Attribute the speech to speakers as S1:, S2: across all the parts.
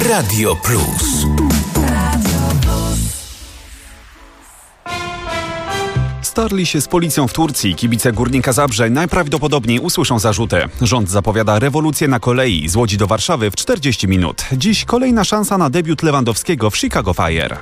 S1: Radio Plus.
S2: Starli się z policją w Turcji. Kibice Górnika Zabrze najprawdopodobniej usłyszą zarzuty. Rząd zapowiada rewolucję na kolei z Łodzi do Warszawy w 40 minut. Dziś kolejna szansa na debiut Lewandowskiego w Chicago Fire.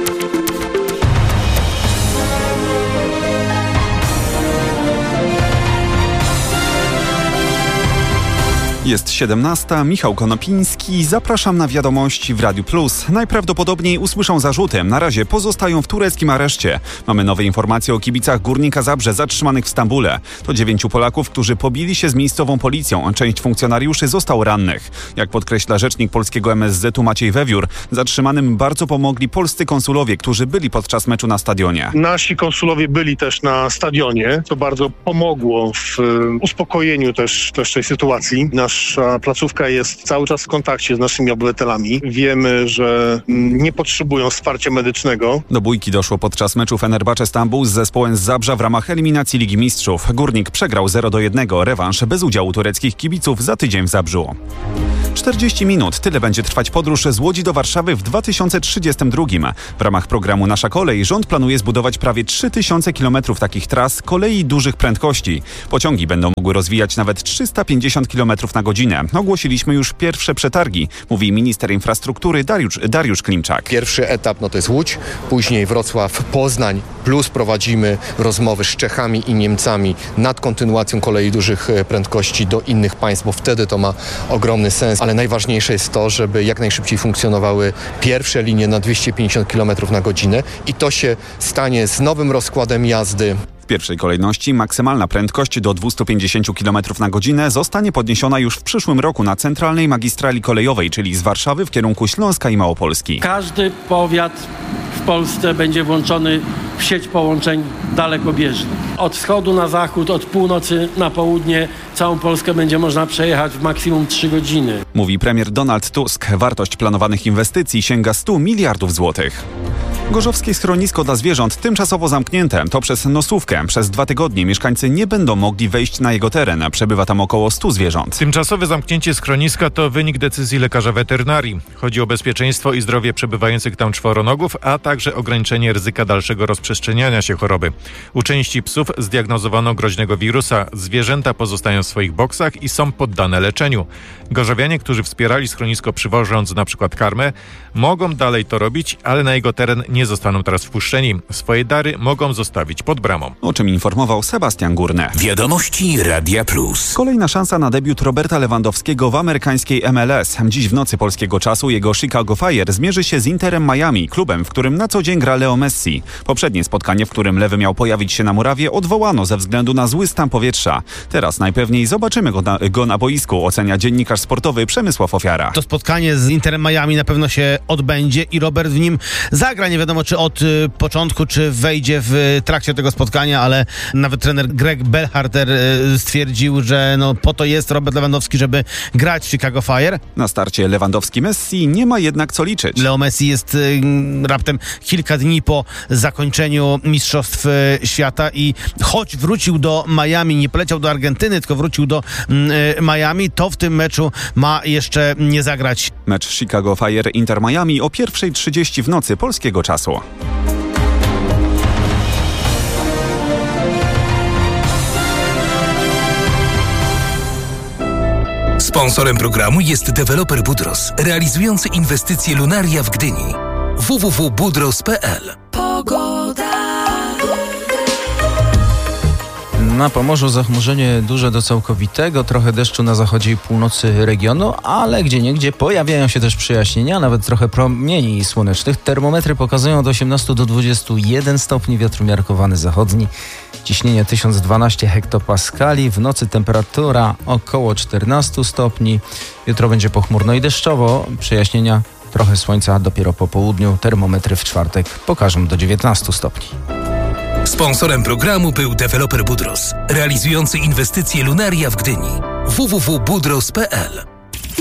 S2: Jest 17. Michał Konopiński. Zapraszam na wiadomości w Radiu Plus. Najprawdopodobniej usłyszą zarzuty. Na razie pozostają w tureckim areszcie. Mamy nowe informacje o kibicach Górnika Zabrze zatrzymanych w Stambule. To 9 Polaków, którzy pobili się z miejscową policją. Część funkcjonariuszy zostało rannych. Jak podkreśla rzecznik polskiego MSZ-u Maciej Wewiór, zatrzymanym bardzo pomogli polscy konsulowie, którzy byli podczas meczu na stadionie.
S3: Nasi konsulowie byli też na stadionie, co bardzo pomogło w uspokojeniu też tej sytuacji. Nasza placówka jest cały czas w kontakcie z naszymi obywatelami. Wiemy, że nie potrzebują wsparcia medycznego.
S2: Do bójki doszło podczas meczu Fenerbahce Stambuł z zespołem z Zabrza w ramach eliminacji Ligi Mistrzów. Górnik przegrał 0-1. Rewanż bez udziału tureckich kibiców za tydzień w Zabrzu. 40 minut. Tyle będzie trwać podróż z Łodzi do Warszawy w 2032. W ramach programu Nasza Kolej rząd planuje zbudować prawie 3000 km takich tras kolei dużych prędkości. Pociągi będą mogły rozwijać nawet 350 km na godzinę. Ogłosiliśmy już pierwsze przetargi, mówi minister infrastruktury Dariusz Klimczak.
S4: Pierwszy etap to jest Łódź, później Wrocław, Poznań, plus prowadzimy rozmowy z Czechami i Niemcami nad kontynuacją kolei dużych prędkości do innych państw, bo wtedy to ma ogromny sens. Ale najważniejsze jest to, żeby jak najszybciej funkcjonowały pierwsze linie na 250 km na godzinę i to się stanie z nowym rozkładem jazdy.
S2: W pierwszej kolejności maksymalna prędkość do 250 km na godzinę zostanie podniesiona już w przyszłym roku na centralnej magistrali kolejowej, czyli z Warszawy w kierunku Śląska i Małopolski.
S5: Każdy powiat w Polsce będzie włączony w sieć połączeń dalekobieżnych. Od wschodu na zachód, od północy na południe całą Polskę będzie można przejechać w maksimum 3 godziny.
S2: Mówi premier Donald Tusk. Wartość planowanych inwestycji sięga 100 miliardów złotych. Gorzowskie schronisko dla zwierząt tymczasowo zamknięte. To przez nosówkę. Przez 2 tygodnie mieszkańcy nie będą mogli wejść na jego teren. Przebywa tam około 100 zwierząt.
S6: Tymczasowe zamknięcie schroniska to wynik decyzji lekarza weterynarii. Chodzi o bezpieczeństwo i zdrowie przebywających tam czworonogów, a także ograniczenie ryzyka dalszego rozprzestrzeniania się choroby. U części psów zdiagnozowano groźnego wirusa. Zwierzęta pozostają w swoich boksach i są poddane leczeniu. Gorzowianie, którzy wspierali schronisko przywożąc na przykład karmę, mogą dalej to robić, ale na jego teren nie zostaną teraz wpuszczeni. Swoje dary mogą zostawić pod bramą.
S2: O czym informował Sebastian Górny.
S1: Wiadomości Radia Plus.
S2: Kolejna szansa na debiut Roberta Lewandowskiego w amerykańskiej MLS. Dziś w nocy polskiego czasu jego Chicago Fire zmierzy się z Interem Miami, klubem, w którym na co dzień gra Leo Messi. Poprzednie spotkanie, w którym Lewy miał pojawić się na murawie, odwołano ze względu na zły stan powietrza. Teraz najpewniej zobaczymy go na boisku, ocenia dziennikarz sportowy Przemysław Ofiara.
S7: To spotkanie z Interem Miami na pewno się odbędzie i Robert w nim zagra. Nie wiadomo, czy od początku, czy wejdzie w trakcie tego spotkania, ale nawet trener Greg Berhalter stwierdził, że po to jest Robert Lewandowski, żeby grać w Chicago Fire.
S2: Na starcie Lewandowski-Messi nie ma jednak co liczyć.
S7: Leo Messi jest raptem kilka dni po zakończeniu Mistrzostw Świata i choć wrócił do Miami, nie poleciał do Argentyny, tylko wrócił do Miami, to w tym meczu ma jeszcze nie zagrać.
S2: Mecz Chicago Fire Inter Miami o 1:30 w nocy polskiego czasu.
S1: Sponsorem programu jest deweloper Budros, realizujący inwestycje Lunaria w Gdyni. www.budros.pl.
S8: Pogoda.
S9: Na Pomorzu zachmurzenie duże do całkowitego, trochę deszczu na zachodzie i północy regionu, ale gdzieniegdzie pojawiają się też przejaśnienia, nawet trochę promieni słonecznych. Termometry pokazują od 18 do 21 stopni, wiatr umiarkowany zachodni, ciśnienie 1012 hektopaskali, w nocy temperatura około 14 stopni, jutro będzie pochmurno i deszczowo, przejaśnienia, trochę słońca dopiero po południu, termometry w czwartek pokażą do 19 stopni.
S1: Sponsorem programu był deweloper Budros, realizujący inwestycje Lunaria w Gdyni. www.budros.pl.